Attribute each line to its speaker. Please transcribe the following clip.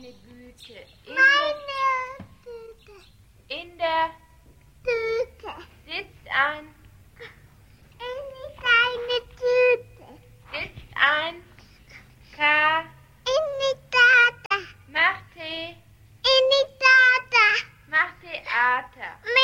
Speaker 1: meine Güte.
Speaker 2: Meine Tüte.
Speaker 1: In der
Speaker 2: Tüte.
Speaker 1: sitzt ein.
Speaker 2: In deine Tüte.
Speaker 1: Sitzt ein. K.
Speaker 2: In die Tata.
Speaker 1: Mach Tee.
Speaker 2: In die Tata.
Speaker 1: Mach Theater.